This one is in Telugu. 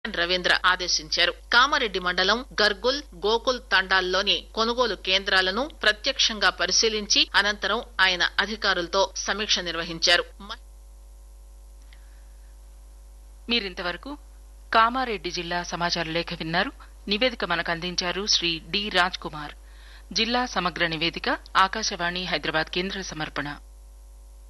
రవీంద్ర ఆదేశించారు. కామారెడ్డి మండలం గర్గుల్, గోకుల్ తండాల్లోని కొనుగోలు కేంద్రాలను ప్రత్యక్షంగా పరిశీలించి అనంతరం ఆయన అధికారులతో సమీక్ష నిర్వహించారు. మీరింతవరకు కామారెడ్డి జిల్లా సమాచార లేఖ విన్నారు. నివేదిక మనకు అందించారు శ్రీ డి రాజ్ కుమార్. జిల్లా సమగ్ర నివేదిక ఆకాశవాణి హైదరాబాద్ కేంద్ర సమర్పణ.